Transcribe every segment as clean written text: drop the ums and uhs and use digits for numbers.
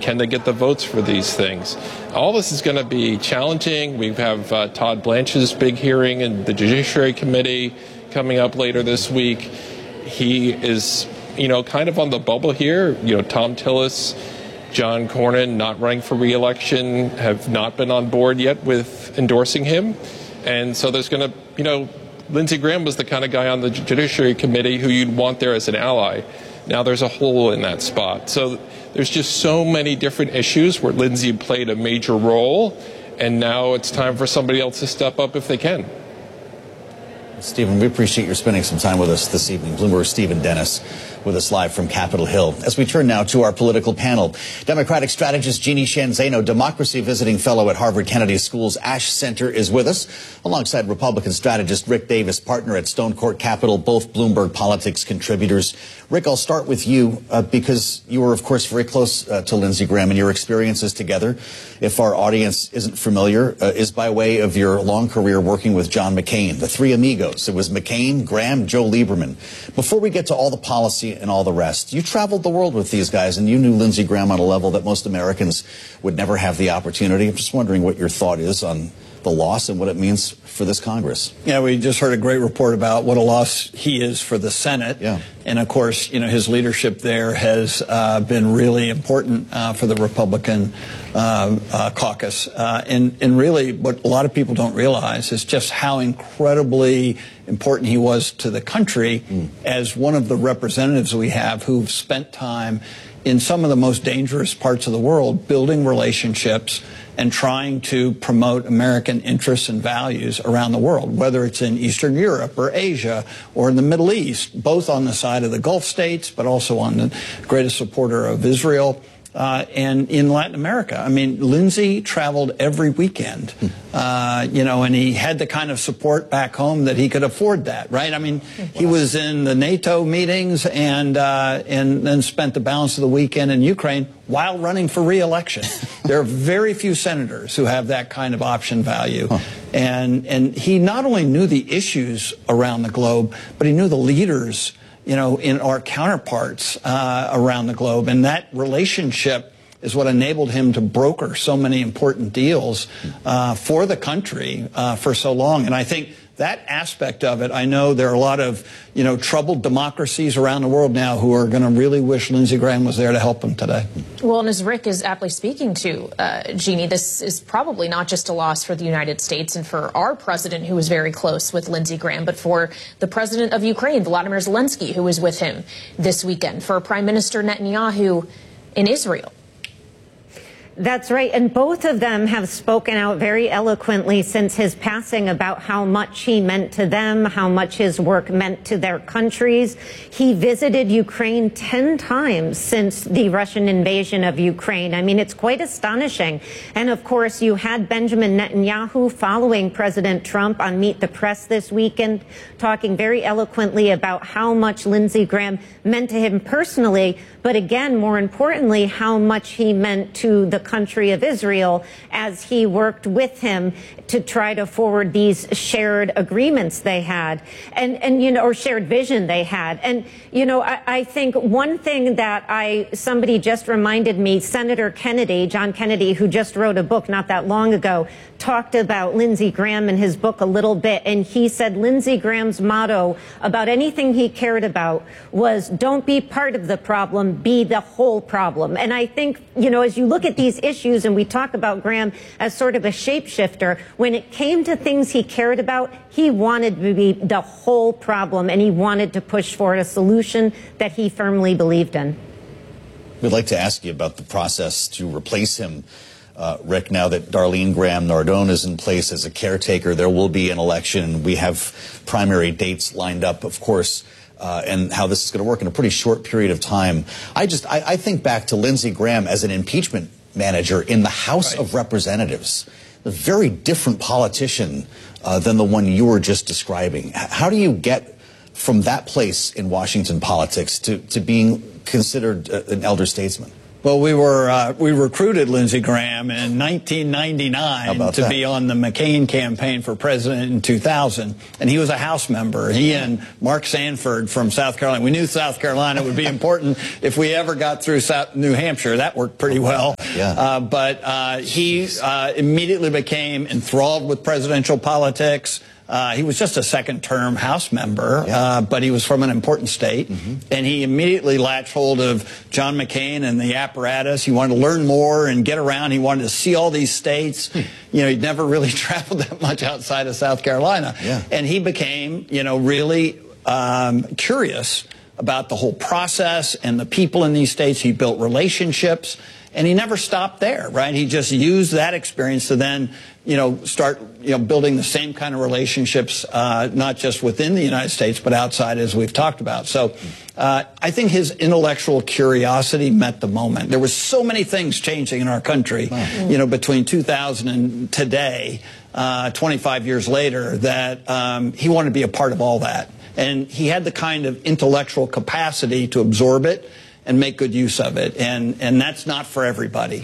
Can they get the votes for these things? All this is going to be challenging. We have Todd Blanche's big hearing in the Judiciary Committee coming up later this week. He is, kind of on the bubble here. Tom Tillis, John Cornyn, not running for re-election, have not been on board yet with endorsing him. And so there's going to, Lindsey Graham was the kind of guy on the Judiciary Committee who you'd want there as an ally. Now there's a hole in that spot. So there's just so many different issues where Lindsey played a major role, and now it's time for somebody else to step up if they can. Stephen, we appreciate you spending some time with us this evening. Bloomberg's Stephen Dennis with us live from Capitol Hill. As we turn now to our political panel, Democratic strategist Jeannie Sheehan Zaino, democracy visiting fellow at Harvard Kennedy School's Ash Center, is with us, alongside Republican strategist Rick Davis, partner at Stone Court Capital, both Bloomberg Politics contributors. Rick, I'll start with you because you were, of course, very close to Lindsey Graham, and your experiences together, if our audience isn't familiar, is by way of your long career working with John McCain, the three amigos. It was McCain, Graham, Joe Lieberman. Before we get to all the policy and all the rest, you traveled the world with these guys, and you knew Lindsey Graham on a level that most Americans would never have the opportunity. I'm just wondering what your thought is on the loss and what it means for this Congress. Yeah, we just heard a great report about what a loss he is for the Senate. Yeah. And of course, his leadership there has been really important for the Republican caucus. And really what a lot of people don't realize is just how incredibly important he was to the country as one of the representatives we have who've spent time in some of the most dangerous parts of the world building relationships and trying to promote American interests and values around the world, whether it's in Eastern Europe or Asia or in the Middle East, both on the side of the Gulf states, but also on the greatest supporter of Israel. And in Latin America. I mean, Lindsey traveled every weekend, and he had the kind of support back home that he could afford that, right? I mean, he was in the NATO meetings and then spent the balance of the weekend in Ukraine while running for re-election. There are very few senators who have that kind of option value. And he not only knew the issues around the globe, but he knew the leaders in our counterparts around the globe. And that relationship is what enabled him to broker so many important deals for the country for so long. And I think that aspect of it, I know there are a lot of, troubled democracies around the world now who are going to really wish Lindsey Graham was there to help them today. Well, and as Rick is aptly speaking to, Jeannie, this is probably not just a loss for the United States and for our president, who was very close with Lindsey Graham, but for the president of Ukraine, Volodymyr Zelensky, who was with him this weekend, for Prime Minister Netanyahu in Israel. That's right. And both of them have spoken out very eloquently since his passing about how much he meant to them, how much his work meant to their countries. He visited Ukraine 10 times since the Russian invasion of Ukraine. I mean, it's quite astonishing. And of course, you had Benjamin Netanyahu following President Trump on Meet the Press this weekend, talking very eloquently about how much Lindsey Graham meant to him personally, but again, more importantly, how much he meant to the country of Israel as he worked with him to try to forward these shared agreements they had or shared vision they had. And, I think one thing that somebody just reminded me, Senator Kennedy, John Kennedy, who just wrote a book not that long ago, talked about Lindsey Graham in his book a little bit. And he said Lindsey Graham's motto about anything he cared about was don't be part of the problem, be the whole problem. And I think, as you look at these issues and we talk about Graham as sort of a shapeshifter, when it came to things he cared about, he wanted to be the whole problem and he wanted to push forward a solution that he firmly believed in. We'd like to ask you about the process to replace him. Rick, now that Darlene Graham Nardone is in place as a caretaker, there will be an election. We have primary dates lined up, of course, and how this is going to work in a pretty short period of time. I think back to Lindsey Graham as an impeachment manager in the House of Representatives, a very different politician than the one you were just describing. How do you get from that place in Washington politics to being considered an elder statesman? Well, we recruited Lindsey Graham in 1999 to be on the McCain campaign for president in 2000, and he was a House member. He and Mark Sanford from South Carolina. We knew South Carolina would be important if we ever got through New Hampshire. That worked pretty well. But he immediately became enthralled with presidential politics. He was just a second-term House member, but he was from an important state, and he immediately latched hold of John McCain and the apparatus. He wanted to learn more and get around. He wanted to see all these states. You know, he'd never really traveled that much outside of South Carolina, and he became, you know, really curious about the whole process and the people in these states. He built relationships. And he never stopped there, right? He just used that experience to then, you know, start, you know, building the same kind of relationships, not just within the United States, but outside, as we've talked about. So I think his intellectual curiosity met the moment. There was so many things changing in our country, you know, between 2000 and today, 25 years later, that he wanted to be a part of all that. And he had the kind of intellectual capacity to absorb it and make good use of it, and that's not for everybody.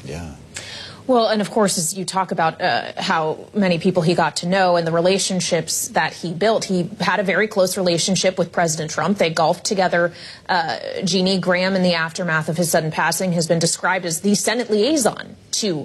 Well, and of course, as you talk about how many people he got to know and the relationships that he built, he had a very close relationship with President Trump. They golfed together. Jeannie Graham, in the aftermath of his sudden passing, has been described as the Senate liaison to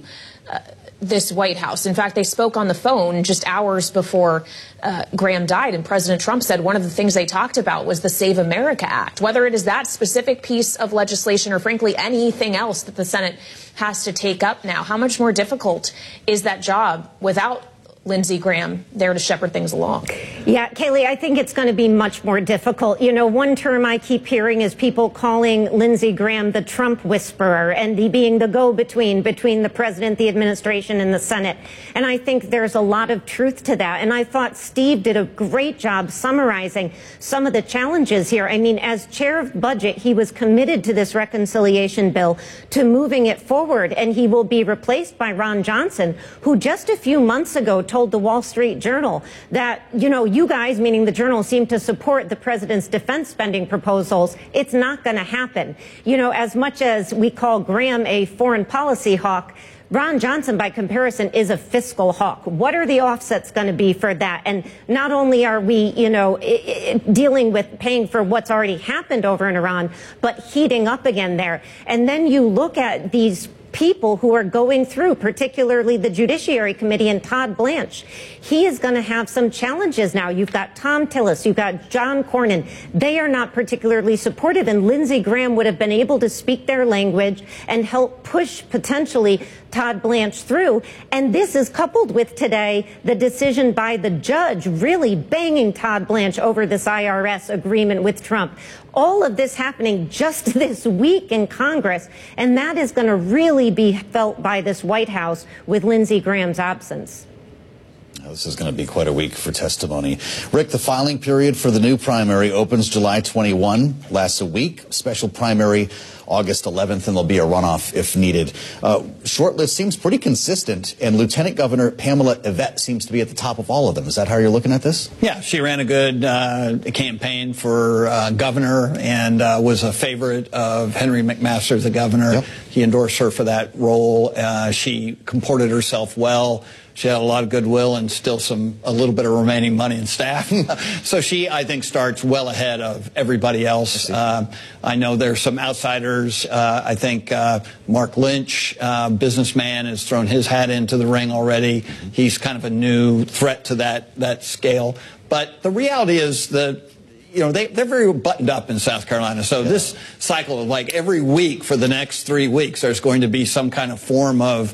this White House. In fact, they spoke on the phone just hours before Graham died, and President Trump said one of the things they talked about was the Save America Act. Whether it is that specific piece of legislation or, frankly, anything else that the Senate has to take up now, how much more difficult is that job without Lindsey Graham there to shepherd things along? Yeah, Kayleigh, I think it's going to be much more difficult. You know, one term I keep hearing is people calling Lindsey Graham the Trump whisperer, and he being the go-between between the president, the administration, and the Senate. And I think there's a lot of truth to that. And I thought Steve did a great job summarizing some of the challenges here. I mean, as chair of budget, he was committed to this reconciliation bill, to moving it forward, and he will be replaced by Ron Johnson, who just a few months ago told the Wall Street Journal that, you know, you guys, meaning the Journal, seem to support the president's defense spending proposals. It's not going to happen. You know, as much as we call Graham a foreign policy hawk, Ron Johnson, by comparison, is a fiscal hawk. What are the offsets going to be for that? And not only are we, you know, dealing with paying for what's already happened over in Iran, but heating up again there. And then you look at these people who are going through, particularly the Judiciary Committee and Todd Blanche. He is going to have some challenges now. You've got Tom Tillis, you've got John Cornyn. They are not particularly supportive, and Lindsey Graham would have been able to speak their language and help push potentially Todd Blanche through. And this is coupled with today the decision by the judge really banging Todd Blanche over this IRS agreement with Trump. All of this happening just this week in Congress, and that is going to really be felt by this White House with Lindsey Graham's absence. This is going to be quite a week for testimony. Rick, the filing period for the new primary opens July 21, lasts a week. Special primary August 11th, and there'll be a runoff if needed. Shortlist seems pretty consistent, and Lieutenant Governor Pamela Yvette seems to be at the top of all of them. Is that how you're looking at this? Yeah, she ran a good campaign for governor and was a favorite of Henry McMaster, the governor. Yep. He endorsed her for that role. She comported herself well. She had a lot of goodwill and still a little bit of remaining money and staff. So she, I think, starts well ahead of everybody else. I know there's some outsiders. I think Mark Lynch, businessman, has thrown his hat into the ring already. He's kind of a new threat to that scale. But the reality is that, you know, they're very buttoned up in South Carolina. So this cycle of like every week for the next 3 weeks, there's going to be some kind of form of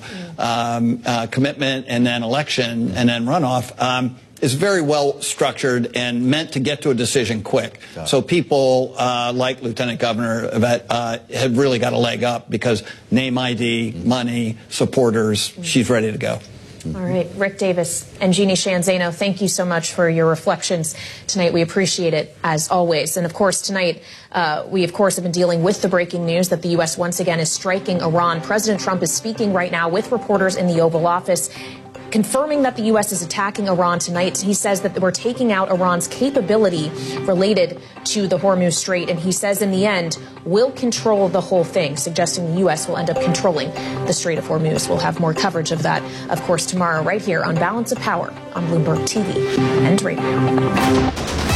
commitment and then election and then runoff is very well structured and meant to get to a decision quick. So people like Lieutenant Governor Yvette have really got a leg up because name ID, money, supporters, she's ready to go. All right, Rick Davis and Jeannie Sheehan Zaino, thank you so much for your reflections tonight. We appreciate it, as always. And, of course, tonight we, of course, have been dealing with the breaking news that the U.S. once again is striking Iran. President Trump is speaking right now with reporters in the Oval Office, confirming that the U.S. is attacking Iran tonight. He says that we're taking out Iran's capability related to the Hormuz Strait, and he says in the end, we'll control the whole thing, suggesting the U.S. will end up controlling the Strait of Hormuz. We'll have more coverage of that, of course, tomorrow right here on Balance of Power on Bloomberg TV and Radio.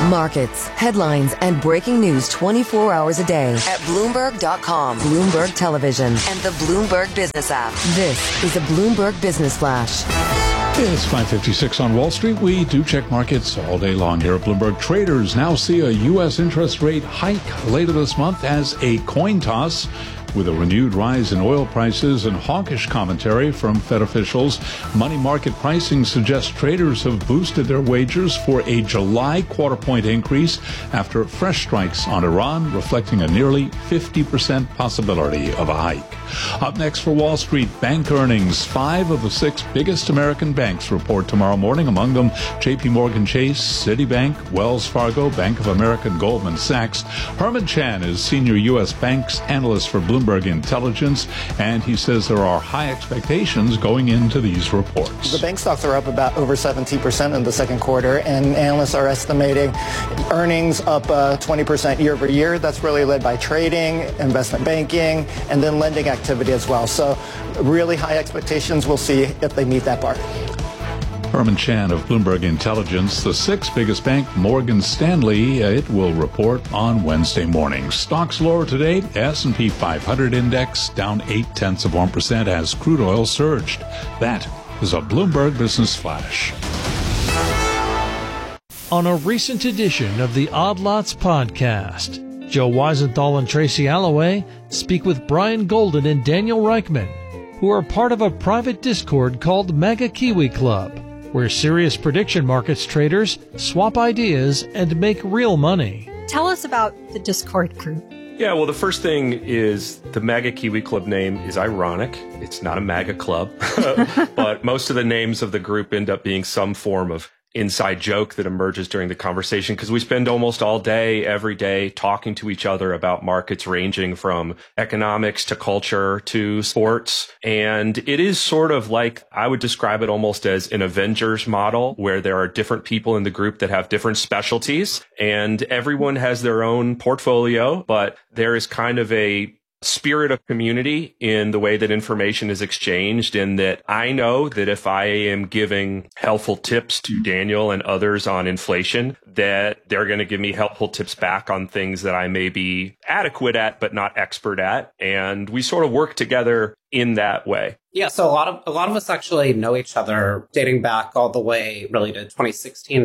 Markets, headlines, and breaking news 24 hours a day at Bloomberg.com, Bloomberg Television, and the Bloomberg Business app. This is a Bloomberg Business Flash. It's 5:56 on Wall Street. We do check markets all day long here at Bloomberg. Traders now see a U.S. interest rate hike later this month as a coin toss. With a renewed rise in oil prices and hawkish commentary from Fed officials, money market pricing suggests traders have boosted their wagers for a July quarter-point increase after fresh strikes on Iran, reflecting a nearly 50% possibility of a hike. Up next for Wall Street, bank earnings. 5 of the 6 biggest American banks report tomorrow morning, among them J.P. Morgan Chase, Citibank, Wells Fargo, Bank of America, and Goldman Sachs. Herman Chan is senior U.S. banks analyst for Bloomberg Intelligence, and he says there are high expectations going into these reports. The bank stocks are up about over 17% in the second quarter, and analysts are estimating earnings up 20% year over year. That's really led by trading, investment banking, and then lending activity as well. So really high expectations. We'll see if they meet that bar. Herman Chan of Bloomberg Intelligence. The 6th biggest bank, Morgan Stanley, it will report on Wednesday morning. Stocks lower today. S&P 500 index down 0.8% as crude oil surged. That is a Bloomberg Business Flash. On a recent edition of the Odd Lots podcast, Joe Weisenthal and Tracy Alloway speak with Brian Golden and Daniel Reichman, who are part of a private Discord called Mega Kiwi Club, where serious prediction markets traders swap ideas and make real money. Tell us about the Discord group. Yeah, well, the first thing is the Mega Kiwi Club name is ironic. It's not a MAGA club, but most of the names of the group end up being some form of inside joke that emerges during the conversation, because we spend almost all day, every day, talking to each other about markets ranging from economics to culture to sports. And it is sort of like, I would describe it almost as an Avengers model, where there are different people in the group that have different specialties, and everyone has their own portfolio, but there is kind of a spirit of community in the way that information is exchanged, in that I know that if I am giving helpful tips to Daniel and others on inflation, that they're going to give me helpful tips back on things that I may be adequate at, but not expert at. And we sort of work together in that way. Yeah, so a lot of us actually know each other dating back all the way really to 2016,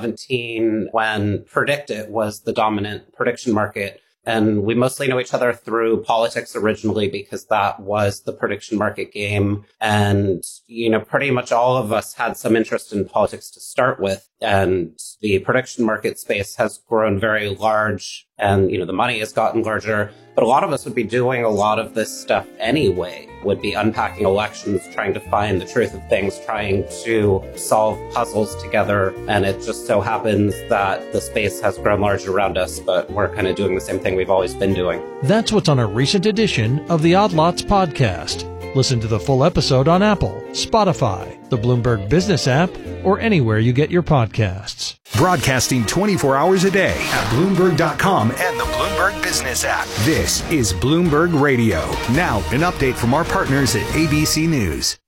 2017, when PredictIt was the dominant prediction market. And we mostly know each other through politics originally, because that was the prediction market game. And, pretty much all of us had some interest in politics to start with. And the prediction market space has grown very large, and, the money has gotten larger. But a lot of us would be doing a lot of this stuff anyway, would be unpacking elections, trying to find the truth of things, trying to solve puzzles together. And it just so happens that the space has grown larger around us, but we're kind of doing the same thing we've always been doing. That's what's on a recent edition of the Odd Lots podcast. Listen to the full episode on Apple, Spotify, the Bloomberg Business app, or anywhere you get your podcasts. Broadcasting 24 hours a day at Bloomberg.com and the Bloomberg Business app. This is Bloomberg Radio. Now, an update from our partners at ABC News.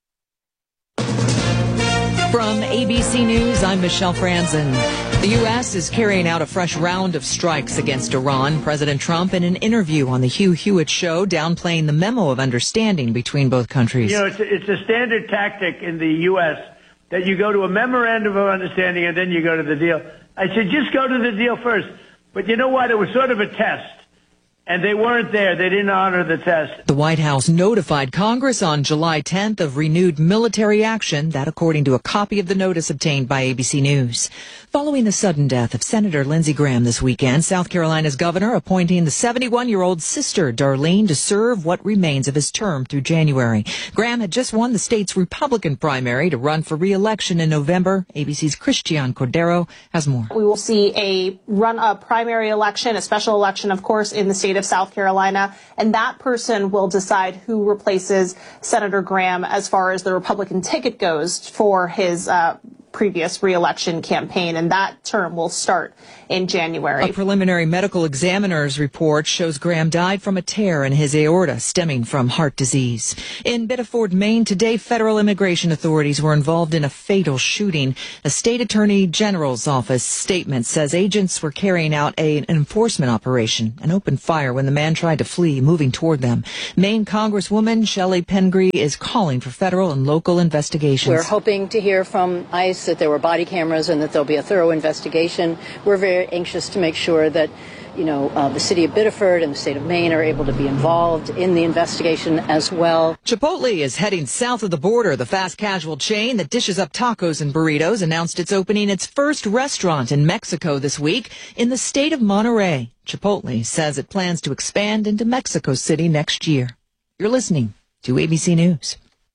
From ABC News, I'm Michelle Franzen. The U.S. is carrying out a fresh round of strikes against Iran. President Trump, in an interview on the Hugh Hewitt Show, downplaying the memo of understanding between both countries. It's a standard tactic in the U.S. that you go to a memorandum of understanding and then you go to the deal. I said, just go to the deal first. But you know what? It was sort of a test. And they weren't there. They didn't honor the test. The White House notified Congress on July 10th of renewed military action, that according to a copy of the notice obtained by ABC News. Following the sudden death of Senator Lindsey Graham this weekend, South Carolina's governor appointing the 71-year-old sister, Darlene, to serve what remains of his term through January. Graham had just won the state's Republican primary to run for re-election in November. ABC's Christian Cordero has more. We will see a primary election, a special election, of course, in the state of South Carolina, and that person will decide who replaces Senator Graham as far as the Republican ticket goes for his previous re-election campaign, and that term will start in January. A preliminary medical examiner's report shows Graham died from a tear in his aorta stemming from heart disease. In Biddeford, Maine, today federal immigration authorities were involved in a fatal shooting. The state attorney general's office statement says agents were carrying out an enforcement operation and opened fire when the man tried to flee, moving toward them. Maine Congresswoman Shelley Pengree is calling for federal and local investigations. We're hoping to hear from ICE that there were body cameras and that there'll be a thorough investigation. We're very anxious to make sure that, the city of Biddeford and the state of Maine are able to be involved in the investigation as well. Chipotle is heading south of the border. The fast casual chain that dishes up tacos and burritos announced it's opening its first restaurant in Mexico this week in the state of Monterrey. Chipotle says it plans to expand into Mexico City next year. You're listening to ABC News.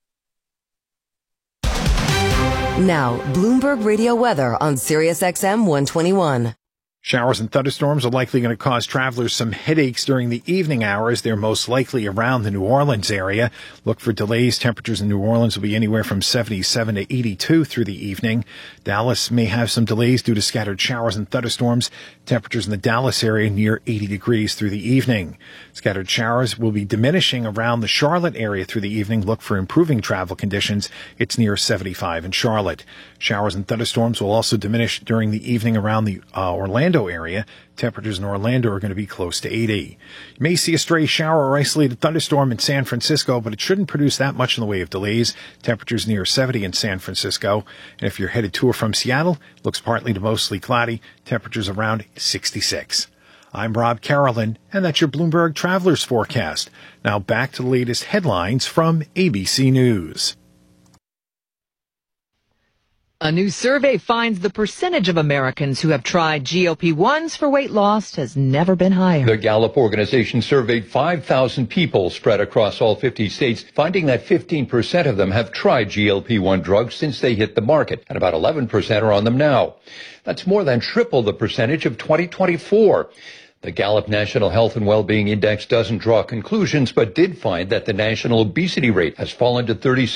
Now, Bloomberg Radio weather on Sirius XM 121. Showers and thunderstorms are likely going to cause travelers some headaches during the evening hours. They're most likely around the New Orleans area. Look for delays. Temperatures in New Orleans will be anywhere from 77 to 82 through the evening. Dallas may have some delays due to scattered showers and thunderstorms. Temperatures in the Dallas area near 80 degrees through the evening. Scattered showers will be diminishing around the Charlotte area through the evening. Look for improving travel conditions. It's near 75 in Charlotte. Showers and thunderstorms will also diminish during the evening around the Orlando area. Temperatures in Orlando are going to be close to 80. You may see a stray shower or isolated thunderstorm in San Francisco, but it shouldn't produce that much in the way of delays. Temperatures near 70 in San Francisco. And if you're headed to or from Seattle, looks partly to mostly cloudy. Temperatures around 66. I'm Rob Carolyn, and that's your Bloomberg Travelers Forecast. Now back to the latest headlines from ABC News. A new survey finds the percentage of Americans who have tried GLP-1s for weight loss has never been higher. The Gallup organization surveyed 5,000 people spread across all 50 states, finding that 15% of them have tried GLP-1 drugs since they hit the market, and about 11% are on them now. That's more than triple the percentage of 2024. The Gallup National Health and Wellbeing Index doesn't draw conclusions, but did find that the national obesity rate has fallen to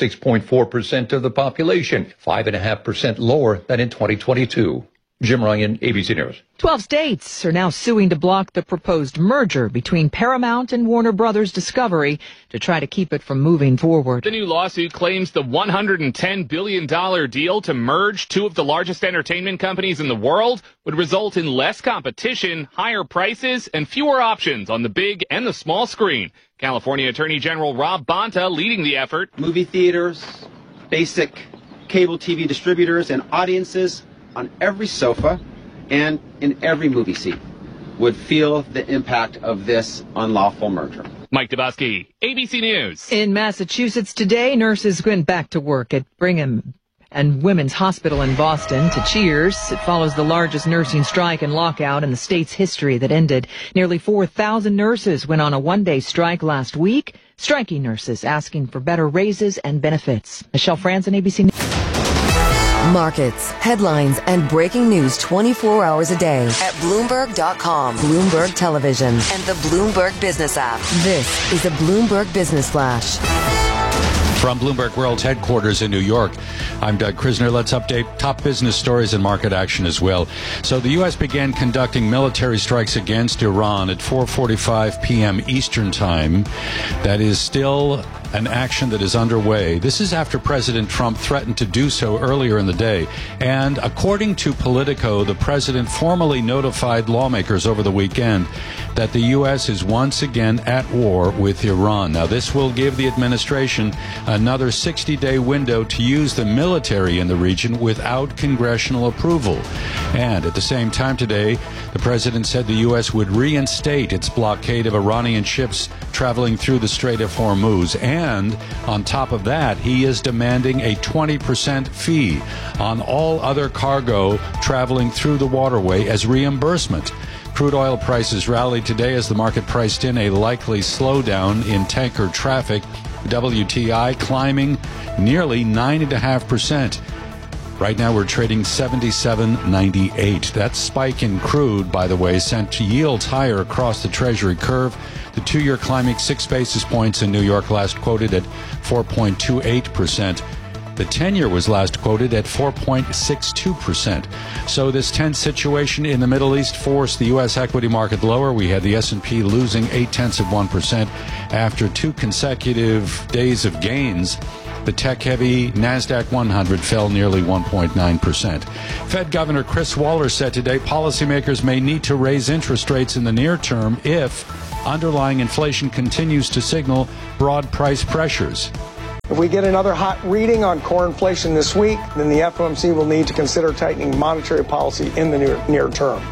36.4% of the population, 5.5% lower than in 2022. Jim Ryan, ABC News. 12 states are now suing to block the proposed merger between Paramount and Warner Brothers Discovery to try to keep it from moving forward. The new lawsuit claims the $110 billion deal to merge two of the largest entertainment companies in the world would result in less competition, higher prices, and fewer options on the big and the small screen. California Attorney General Rob Bonta leading the effort. Movie theaters, basic cable TV distributors, and audiences on every sofa and in every movie seat would feel the impact of this unlawful merger. Mike Dubosky, ABC News. In Massachusetts today, nurses went back to work at Brigham and Women's Hospital in Boston to cheers. It follows the largest nursing strike and lockout in the state's history that ended. Nearly 4,000 nurses went on a one-day strike last week. Striking nurses asking for better raises and benefits. Michelle Franzen, ABC News. Markets, headlines, and breaking news 24 hours a day at Bloomberg.com, Bloomberg Television, and the Bloomberg Business app. This is a Bloomberg Business Flash. From Bloomberg World's headquarters in New York, I'm Doug Krisner. Let's update top business stories and market action as well. So the U.S. began conducting military strikes against Iran at 4:45 p.m. Eastern Time. That is still an action that is underway. This is after President Trump threatened to do so earlier in the day. And according to Politico, the president formally notified lawmakers over the weekend that the U.S. is once again at war with Iran. Now, this will give the administration another 60-day window to use the military in the region without congressional approval. And at the same time today, the president said the U.S. would reinstate its blockade of Iranian ships traveling through the Strait of Hormuz. And on top of that, he is demanding a 20% fee on all other cargo traveling through the waterway as reimbursement. Crude oil prices rallied today as the market priced in a likely slowdown in tanker traffic. WTI climbing nearly 9.5%. Right now we're trading 77.98. That spike in crude, by the way, sent yields higher across the Treasury curve. The 2-year climbing 6 basis points in New York, last quoted at 4.28%. The 10-year was last quoted at 4.62%. So this tense situation in the Middle East forced the U.S. equity market lower. We had the S&P losing 0.8% after 2 consecutive days of gains. The tech-heavy NASDAQ 100 fell nearly 1.9%. Fed Governor Chris Waller said today policymakers may need to raise interest rates in the near term if underlying inflation continues to signal broad price pressures. If we get another hot reading on core inflation this week, then the FOMC will need to consider tightening monetary policy in the near term.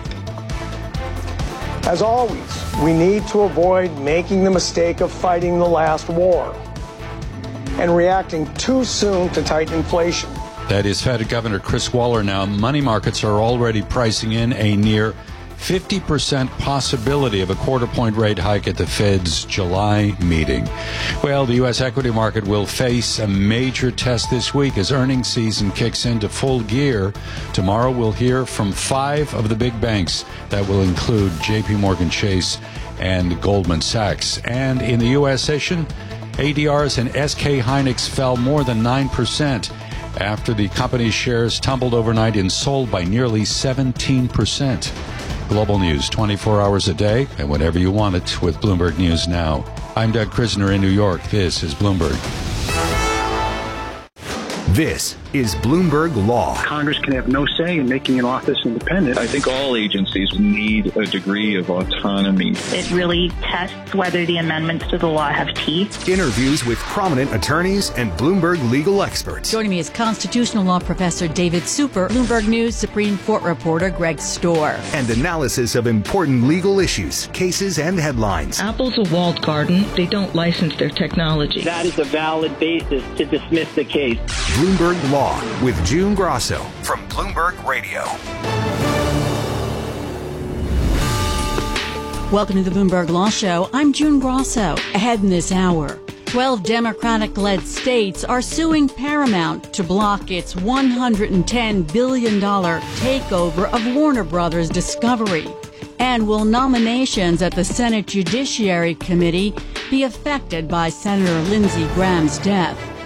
As always, we need to avoid making the mistake of fighting the last war and reacting too soon to tighten inflation. That is Fed Governor Chris Waller. Now, money markets are already pricing in a near 50% possibility of a quarter-point rate hike at the Fed's July meeting. Well, the U.S. equity market will face a major test this week as earnings season kicks into full gear. Tomorrow we'll hear from 5 of the big banks. That will include J.P. Morgan Chase and Goldman Sachs. And in the U.S. session, ADRs and SK Hynix fell more than 9% after the company's shares tumbled overnight and sold by nearly 17%. Global news 24 hours a day and whenever you want it with Bloomberg News Now. I'm Doug Krisner in New York. This is Bloomberg. This is Bloomberg Law. Congress can have no say in making an office independent. I think all agencies need a degree of autonomy. It really tests whether the amendments to the law have teeth. Interviews with prominent attorneys and Bloomberg legal experts. Joining me is constitutional law professor David Super, Bloomberg News Supreme Court reporter Greg Storr. And analysis of important legal issues, cases, and headlines. Apple's a walled garden. They don't license their technology. That is a valid basis to dismiss the case. Bloomberg Law with June Grosso from Bloomberg Radio. Welcome to the Bloomberg Law Show. I'm June Grosso. Ahead in this hour, 12 Democratic-led states are suing Paramount to block its $110 billion takeover of Warner Brothers Discovery. And will nominations at the Senate Judiciary Committee be affected by Senator Lindsey Graham's death?